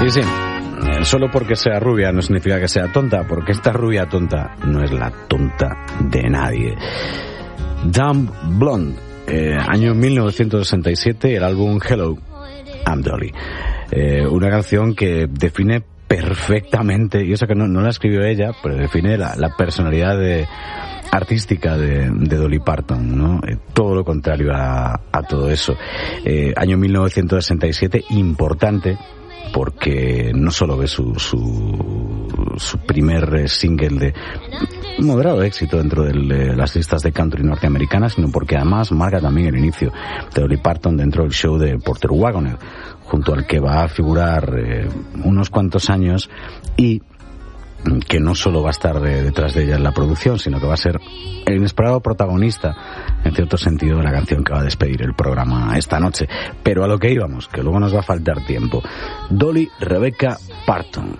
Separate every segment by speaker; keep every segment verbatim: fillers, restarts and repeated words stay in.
Speaker 1: Y sí, solo porque sea rubia no significa que sea tonta, porque esta rubia tonta no es la tonta de nadie. Dumb Blonde, eh, año mil novecientos sesenta y siete, el álbum Hello, I'm Dolly. Eh, una canción que define perfectamente, y eso que no, no la escribió ella, pero define la, la personalidad de, artística de, de Dolly Parton, ¿no? Eh, todo lo contrario a, a todo eso. Eh, año mil novecientos sesenta y siete, importante, porque no solo ve su, su, su primer single de moderado éxito dentro de las listas de country norteamericanas, sino porque además marca también el inicio de Dolly Parton dentro del show de Porter Wagoner, junto al que va a figurar eh, unos cuantos años, y que no solo va a estar de, detrás de ella en la producción, sino que va a ser el inesperado protagonista, en cierto sentido, de la canción que va a despedir el programa esta noche. Pero a lo que íbamos, que luego nos va a faltar tiempo. Dolly Rebecca Parton.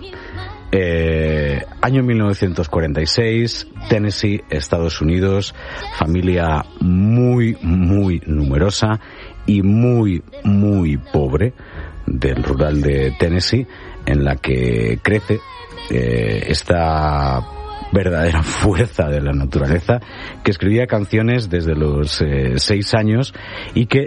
Speaker 1: Eh, año mil novecientos cuarenta y seis, Tennessee, Estados Unidos, familia muy, muy numerosa y muy, muy pobre del rural de Tennessee, en la que crece eh, esta verdadera fuerza de la naturaleza, que escribía canciones desde los eh, seis años y que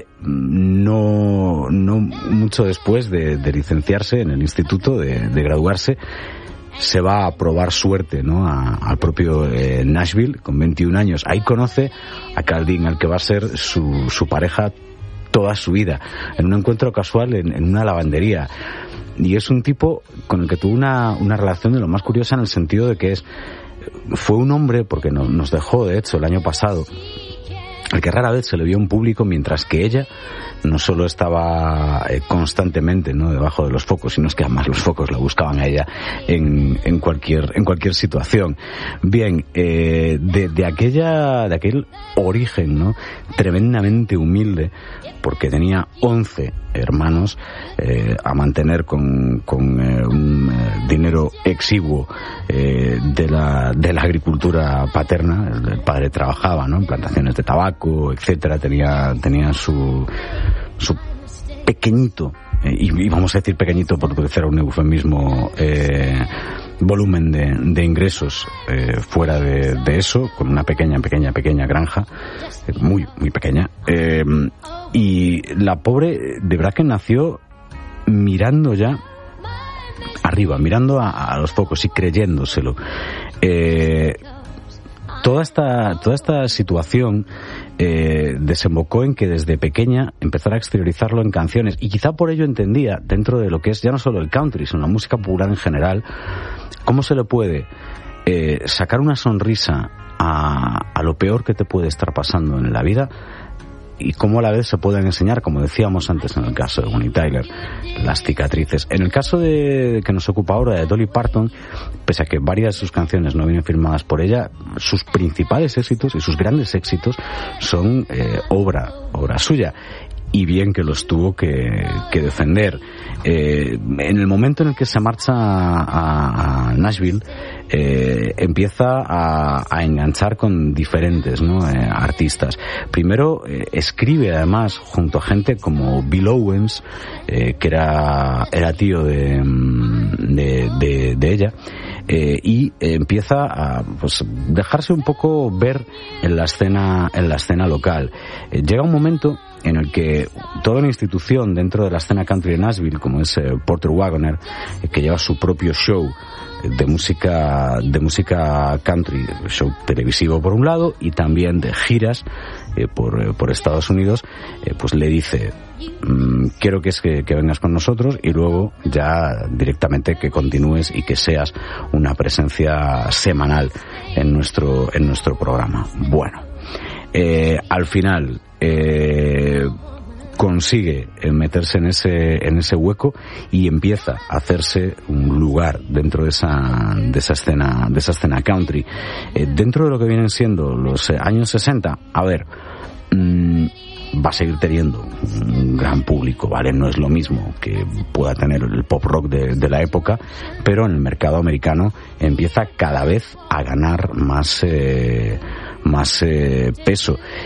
Speaker 1: no, no mucho después de, de licenciarse en el instituto, de, de graduarse, se va a probar suerte, ¿no? A, al propio eh, Nashville con veintiún años. Ahí conoce a Carl Dean, al que va a ser su, su pareja toda su vida, en un encuentro casual en, en una lavandería. Y es un tipo con el que tuvo una, una relación de lo más curiosa, en el sentido de que es fue un hombre, porque no, nos dejó de hecho el año pasado, al que rara vez se le vio en público, mientras que ella no solo estaba eh, constantemente, ¿no?, debajo de los focos, sino es que además los focos la buscaban a ella en, en cualquier en cualquier situación. Bien, eh, de, de aquella de aquel origen, ¿no?, tremendamente humilde, porque tenía once hermanos eh, a mantener con, con eh, un eh, dinero exiguo eh, de la de la agricultura paterna. El, el padre trabajaba, ¿no?, en plantaciones de tabaco, etcétera. Tenía tenía su su pequeñito, eh, y, y vamos a decir pequeñito por utilizar un eufemismo, eh, volumen de, de ingresos eh, fuera de, de eso, con una pequeña, pequeña, pequeña granja, eh, muy, muy pequeña. Eh, y la pobre, de verdad que nació mirando ya arriba, mirando a, a los focos y creyéndoselo. Eh, toda esta, toda esta situación eh, desembocó en que desde pequeña empezara a exteriorizarlo en canciones, y quizá por ello entendía, dentro de lo que es ya no solo el country, sino la música popular en general, cómo se le puede eh, sacar una sonrisa a, a lo peor que te puede estar pasando en la vida, y cómo a la vez se pueden enseñar, como decíamos antes en el caso de Bonnie Tyler, las cicatrices. En el caso de que nos ocupa ahora, de Dolly Parton, pese a que varias de sus canciones no vienen firmadas por ella, sus principales éxitos y sus grandes éxitos son eh, obra, obra suya. Y bien que los tuvo que, que defender. Eh, en el momento en el que se marcha a, a Nashville, eh, empieza a, a enganchar con diferentes, ¿no?, eh, artistas. Primero eh, escribe además junto a gente como Bill Owens, eh, que era, era tío de, de, de, de ella. Eh, y eh, empieza a pues dejarse un poco ver en la escena en la escena local. Eh, llega un momento en el que toda una institución dentro de la escena country de Nashville, como es eh, Porter Wagoner, eh, que lleva su propio show de música de música country, show televisivo por un lado, y también de giras eh, por, eh, por Estados Unidos, eh, pues le dice: mmm, quiero que es que, que vengas con nosotros, y luego ya directamente que continúes y que seas una presencia semanal en nuestro en nuestro programa. Bueno, eh, al final eh, consigue meterse en ese en ese hueco y empieza a hacerse un lugar dentro de esa de esa escena de esa escena country, eh, dentro de lo que vienen siendo los eh, años sesenta. A ver, mmm, va a seguir teniendo un gran público, ¿vale? No es lo mismo que pueda tener el pop rock de, de la época, pero en el mercado americano empieza cada vez a ganar más eh, más eh, peso.